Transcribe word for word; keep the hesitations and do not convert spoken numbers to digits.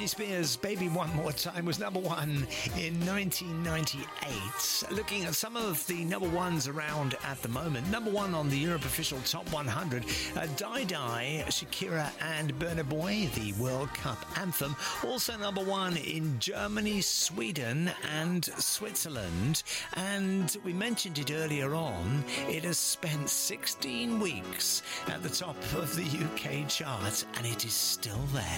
Spears' Baby One More Time was number one in nineteen ninety-eight. Looking at some of the number ones around at the moment. Number one on the Europe Official Top one hundred, uh, Die Die, Shakira and Burna Boy, the World Cup anthem. Also number one in Germany, Sweden and Switzerland. And we mentioned it earlier on, it has spent sixteen weeks at the top of the U K chart and it is still there.